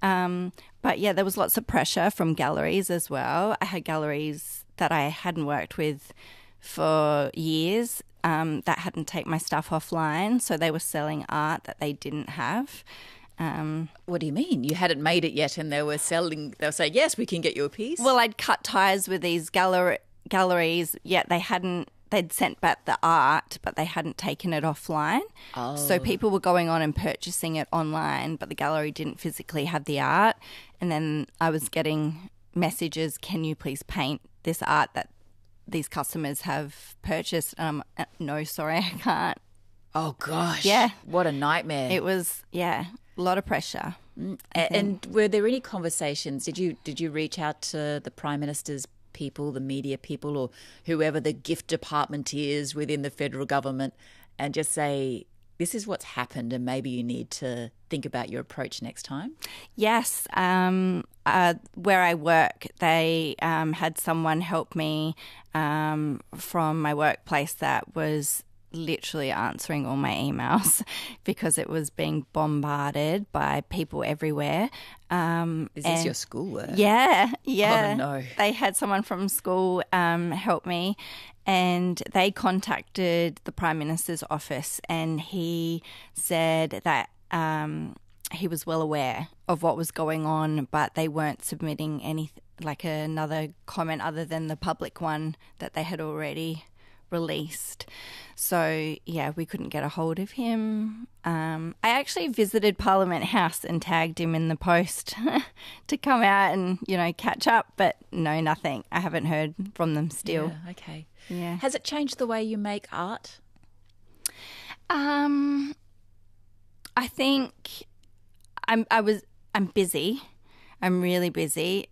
But yeah, there was lots of pressure from galleries as well. I had galleries that I hadn't worked with for years that hadn't taken my stuff offline, so they were selling art that they didn't have. What do you mean? You hadn't made it yet and they were saying, yes, we can get you a piece? Well, I'd cut ties with these galleries, yet they'd sent back the art, but they hadn't taken it offline. Oh. So people were going on and purchasing it online, but the gallery didn't physically have the art. And then I was getting messages, can you please paint this art that these customers have purchased? No, sorry, I can't. Oh, gosh. Yeah. What a nightmare. It was, a lot of pressure. And were there any conversations? Did you reach out to the Prime Minister's people, the media people, or whoever the gift department is within the federal government and just say, this is what's happened and maybe you need to think about your approach next time? Yes. Where I work, they had someone help me from my workplace that was literally answering all my emails because it was being bombarded by people everywhere. Is this your schoolwork? Yeah. Oh, no. They had someone from school help me, and they contacted the Prime Minister's office, and he said that he was well aware of what was going on, but they weren't submitting another comment other than the public one that they had already released. So, yeah, we couldn't get a hold of him. I actually visited Parliament House and tagged him in the post to come out and, catch up, but no, nothing. I haven't heard from them still. Yeah, okay. Yeah. Has it changed the way you make art? I think I'm busy. I'm really busy.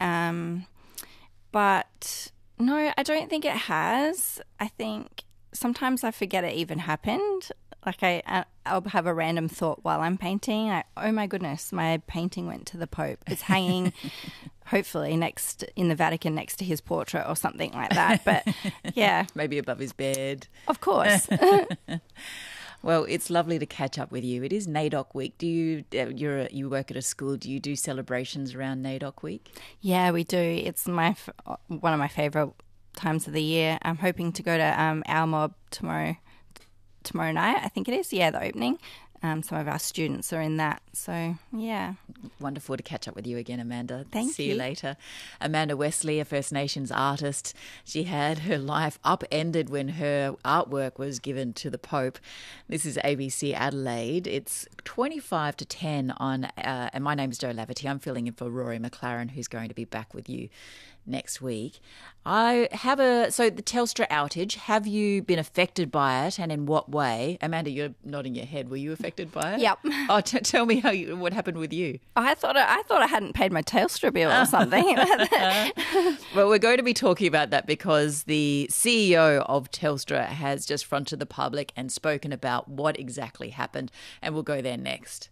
But no, I don't think it has. I think sometimes I forget it even happened. Like I'll have a random thought while I'm painting. Oh my goodness, my painting went to the Pope. It's hanging hopefully next in the Vatican next to his portrait or something like that. But yeah. Maybe above his bed. Of course. Well, it's lovely to catch up with you. It is NAIDOC week. Do you you work at a school? Do you do celebrations around NAIDOC week? Yeah, we do. It's one of my favourite times of the year. I'm hoping to go to our mob tomorrow night. I think it is. Yeah, the opening. Some of our students are in that. So, yeah. Wonderful to catch up with you again, Amanda. Thank you. See you later. Amanda Wesley, a First Nations artist. She had her life upended when her artwork was given to the Pope. This is ABC Adelaide. It's 25 to 10 on, and my name is Jo Laverty. I'm filling in for Rory McLaren, who's going to be back with you next week. So the Telstra outage, have you been affected by it and in what way? Amanda, you're nodding your head. Were you affected by it? Yep. Oh, tell me what happened with you. I thought I hadn't paid my Telstra bill or something. Well, we're going to be talking about that because the CEO of Telstra has just fronted the public and spoken about what exactly happened, and we'll go there next.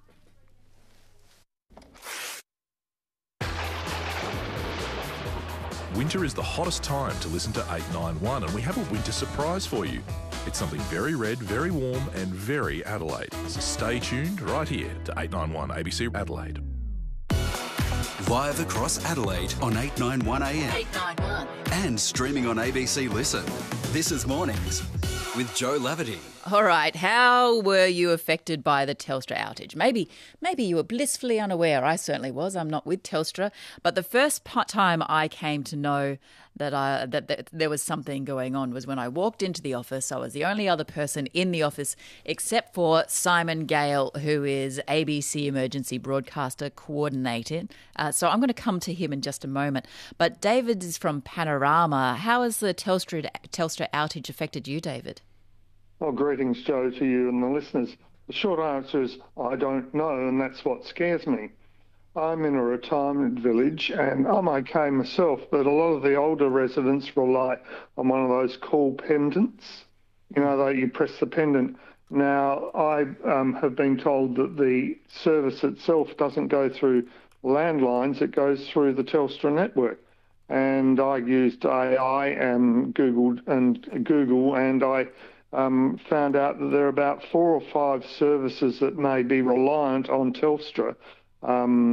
Winter is the hottest time to listen to 891, and we have a winter surprise for you. It's something very red, very warm and very Adelaide. So stay tuned right here to 891 ABC Adelaide. Live across Adelaide on 891 AM. 891. And streaming on ABC Listen. This is Mornings with Jo Laverty. All right, how were you affected by the Telstra outage? Maybe you were blissfully unaware. I certainly was. I'm not with Telstra. But the first time I came to know that there was something going on was when I walked into the office. I was the only other person in the office except for Simon Gale, who is ABC Emergency Broadcaster Coordinator. So I'm going to come to him in just a moment. But David is from Panorama. How has the Telstra outage affected you, David? Well, greetings, Joe, to you and the listeners. The short answer is I don't know, and that's what scares me. I'm in a retirement village, and I'm okay myself, but a lot of the older residents rely on one of those call pendants. That you press the pendant. Now, I have been told that the service itself doesn't go through landlines, it goes through the Telstra network. And I used AI and Google, and I found out that there are about 4 or 5 services that may be reliant on Telstra